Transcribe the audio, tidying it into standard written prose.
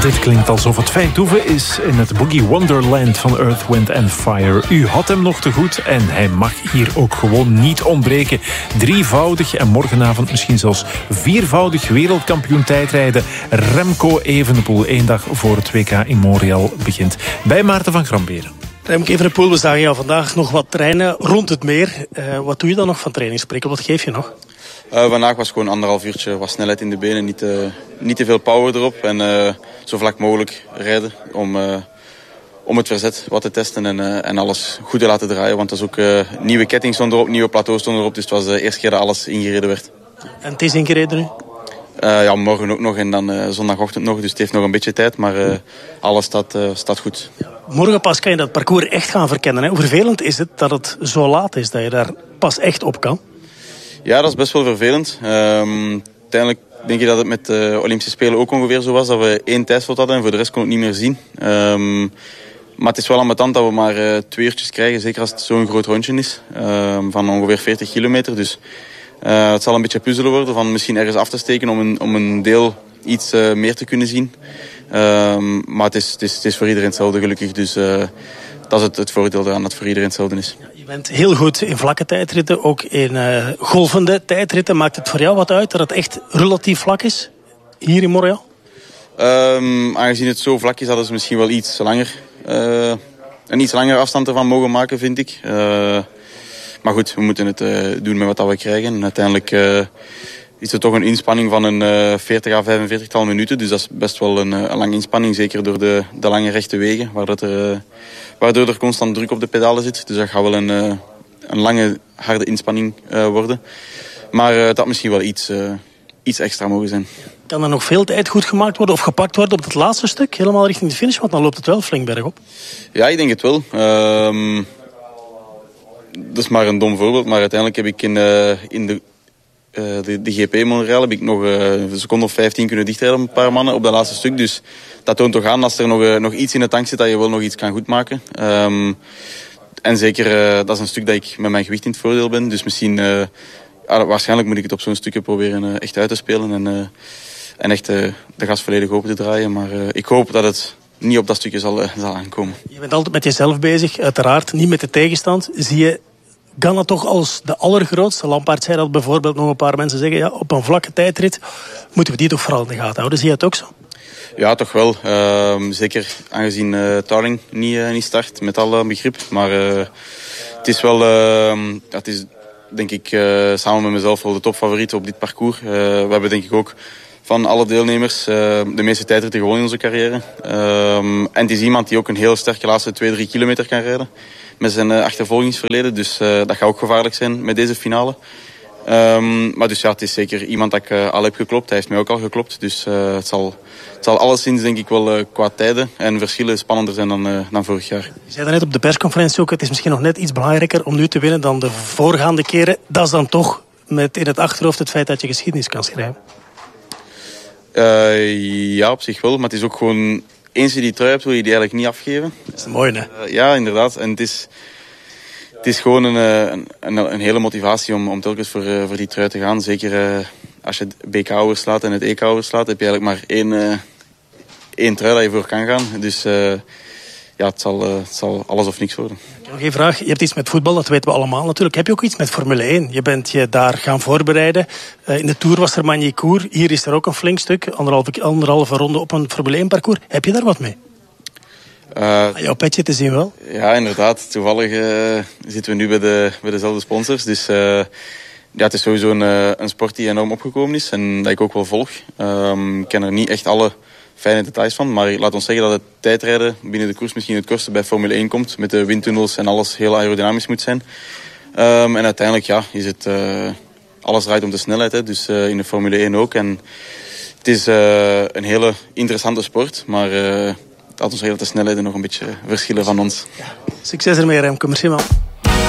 Dit klinkt alsof het Eindhoven is in het Boogie Wonderland van Earth, Wind and Fire. U had hem nog te goed en hij mag hier ook gewoon niet ontbreken. Drievoudig en morgenavond misschien zelfs viervoudig wereldkampioen tijdrijden. Remco Evenepoel, 1 dag voor het WK in Montreal begint. Bij Maarten van Gramberen. Remco Evenepoel, we zagen jou vandaag nog wat trainen rond het meer. Wat doe je dan nog van trainingsprikkel? Wat geef je nog? Vandaag was gewoon 1,5 uurtje wat snelheid in de benen. Niet te veel power erop. En zo vlak mogelijk rijden om het verzet wat te testen en alles goed te laten draaien. Want er is ook nieuwe ketting stond erop, nieuwe plateau stond erop. Dus het was de eerste keer dat alles ingereden werd. En het is ingereden nu? Ja, morgen ook nog en dan zondagochtend nog. Dus het heeft nog een beetje tijd, maar alles staat goed. Morgen pas kan je dat parcours echt gaan verkennen. Hè? Hoe vervelend is het dat het zo laat is, dat je daar pas echt op kan? Ja, dat is best wel vervelend. Uiteindelijk denk je dat het met de Olympische Spelen ook ongeveer zo was. Dat we 1 tijdslot hadden en voor de rest kon ik het niet meer zien. Maar het is wel ambetant dat we maar 2 uurtjes krijgen. Zeker als het zo'n groot rondje is. Van ongeveer 40 kilometer. Dus het zal een beetje puzzelen worden. Van misschien ergens af te steken om een deel iets meer te kunnen zien. Maar het is voor iedereen hetzelfde gelukkig. Dus dat is het voordeel eraan dat het voor iedereen hetzelfde is. Je bent heel goed in vlakke tijdritten, ook in golvende tijdritten. Maakt het voor jou wat uit dat het echt relatief vlak is, hier in Montreal? Aangezien het zo vlak is, hadden ze misschien wel iets langer, een iets langere afstand ervan mogen maken, vind ik. Maar goed, we moeten het doen met wat we krijgen. En uiteindelijk is het toch een inspanning van een 40 à 45 tal minuten. Dus dat is best wel een lange inspanning, zeker door de lange rechte wegen, waardoor er constant druk op de pedalen zit. Dus dat gaat wel een lange, harde inspanning worden. Maar het had misschien wel iets extra mogen zijn. Kan er nog veel tijd goed gemaakt worden of gepakt worden op het laatste stuk? Helemaal richting de finish, want dan loopt het wel flink bergop. Ja, ik denk het wel. Dat is maar een dom voorbeeld, maar uiteindelijk heb ik in de GP Montreal heb ik nog een seconde of 15 kunnen dichtrijden op een paar mannen op dat laatste stuk. Dus dat toont toch aan als er nog iets in de tank zit dat je wel nog iets kan goedmaken. En zeker, dat is een stuk dat ik met mijn gewicht in het voordeel ben. Dus misschien, waarschijnlijk moet ik het op zo'n stukje proberen echt uit te spelen. En echt de gas volledig open te draaien. Maar ik hoop dat het niet op dat stukje zal aankomen. Je bent altijd met jezelf bezig, uiteraard. Niet met de tegenstand. Zie je Ganna toch als de allergrootste? Lampaard zei dat bijvoorbeeld, nog een paar mensen zeggen, ja, op een vlakke tijdrit moeten we die toch vooral in de gaten houden. Zie je het ook zo? Ja, toch wel. Zeker aangezien Tarling niet start, met alle begrip. Maar het is wel, het is denk ik samen met mezelf wel de topfavoriet op dit parcours. We hebben denk ik ook van alle deelnemers de meeste tijdritten gewonnen in onze carrière. En het is iemand die ook een heel sterke laatste 2-3 kilometer kan rijden. Met zijn achtervolgingsverleden. Dus dat gaat ook gevaarlijk zijn met deze finale. Maar dus ja, het is zeker iemand dat ik al heb geklopt. Hij heeft mij ook al geklopt. Dus het zal alleszins denk ik wel qua tijden en verschillen spannender zijn dan vorig jaar. Je zei net op de persconferentie ook, het is misschien nog net iets belangrijker om nu te winnen dan de voorgaande keren. Dat is dan toch met in het achterhoofd het feit dat je geschiedenis kan schrijven. Ja, op zich wel. Maar het is ook gewoon, eens je die trui hebt, wil je die eigenlijk niet afgeven. Dat is mooi, hè? Ja, inderdaad. En het is gewoon een hele motivatie om telkens voor die trui te gaan. Zeker als je het BK overslaat en het EK overslaat, heb je eigenlijk maar één trui dat je voor kan gaan. Dus ja, het zal alles of niks worden. Nog één vraag. Je hebt iets met voetbal, dat weten we allemaal natuurlijk. Heb je ook iets met Formule 1? Je bent je daar gaan voorbereiden. In de Tour was er Magny-Cours. Hier is er ook een flink stuk. Anderhalve ronde op een Formule 1 parcours. Heb je daar wat mee? Jouw petje te zien wel. Ja, inderdaad. Toevallig zitten we nu bij dezelfde sponsors. Dus ja, het is sowieso een sport die enorm opgekomen is. En dat ik ook wel volg. Ik ken er niet echt alle fijne details van. Maar laat ons zeggen dat het tijdrijden binnen de koers misschien het kortste bij Formule 1 komt. Met de windtunnels en alles heel aerodynamisch moet zijn. En uiteindelijk ja, is het, alles draait om de snelheid. Hè. Dus in de Formule 1 ook. En het is een hele interessante sport. Maar laat ons zeggen dat de snelheden nog een beetje verschillen van ons. Ja. Succes ermee, Remco. Merci, man.